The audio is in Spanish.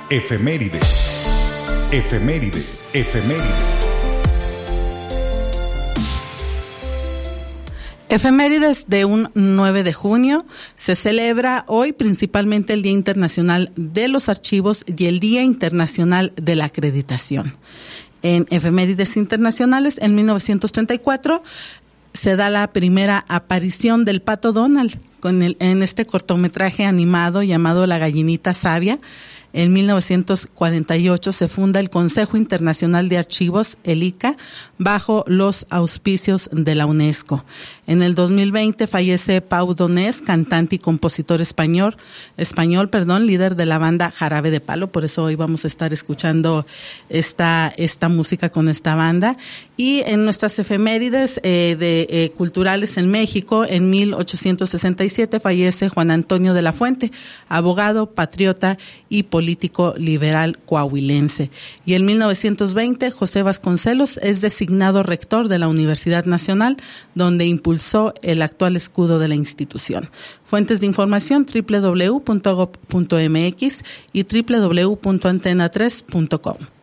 Efemérides. Efemérides. Efemérides. Efemérides de un 9 de junio. Se celebra hoy principalmente el Día Internacional de los Archivos y el Día Internacional de la Acreditación. En efemérides internacionales, en 1934, se da la primera aparición del Pato Donald en este cortometraje animado llamado La Gallinita Sabia. En 1948 se funda el Consejo Internacional de Archivos, el ICA, bajo los auspicios de la UNESCO. En el 2020 fallece Pau Donés, cantante y compositor español, líder de la banda Jarabe de Palo. Por eso hoy vamos a estar escuchando esta música con esta banda. Y en nuestras efemérides culturales en México, en 1867 fallece Juan Antonio de la Fuente, abogado, patriota y político liberal coahuilense. Y en 1920 José Vasconcelos es designado rector de la Universidad Nacional, donde impulsó el actual escudo de la institución. Fuentes de información: www.gov.mx y www.antena3.com.